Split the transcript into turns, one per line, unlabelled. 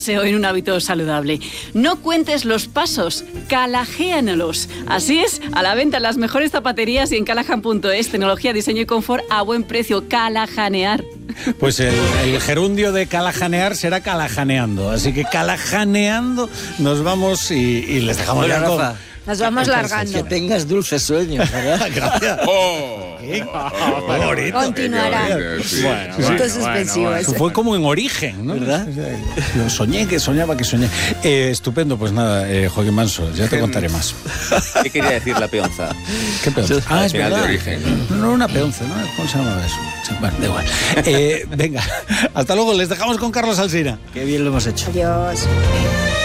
En un hábito saludable. No cuentes los pasos, calajéanos. Así es, a la venta en las mejores zapaterías y en callahan.es. Tecnología, diseño y confort a buen precio. Calajanear.
Pues el gerundio de calajanear será calajaneando. Así que calajaneando nos vamos y les dejamos ya con...
Nos vamos largando.
Que tengas dulces sueños, ¿verdad?
Gracias. Bonito.
Continuará. Puntos suspensivos.
Fue como en Origen, ¿no?
¿Verdad?
Yo soñaba que soñé. Estupendo, pues nada, Joaquín Manso, ya te contaré más.
¿Qué quería decir la peonza?
¿Qué peonza? Es
Final
verdad.
de Origen.
No, una peonza, ¿no? ¿Cómo se llamaba eso? Bueno, da igual. Venga, hasta luego, les dejamos con Carlos Alsina.
Qué bien lo hemos hecho.
Adiós.